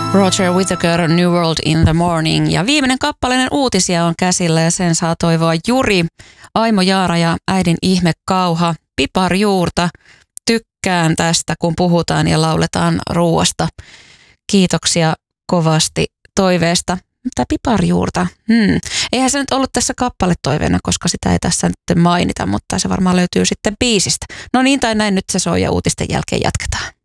Roger Whittaker, New World in the Morning. Ja viimeinen kappaleinen uutisia on käsillä ja sen saa toivoa Juri, Aimo Jaara ja äidin ihmekauha, piparjuurta. Tykkään tästä, kun puhutaan ja lauletaan ruuasta. Kiitoksia kovasti toiveesta. Mitä piparjuurta? Eihän se nyt ollut tässä kappaletoiveena, koska sitä ei tässä nyt mainita, mutta se varmaan löytyy sitten biisistä. No niin tai näin, nyt se soi ja uutisten jälkeen jatketaan.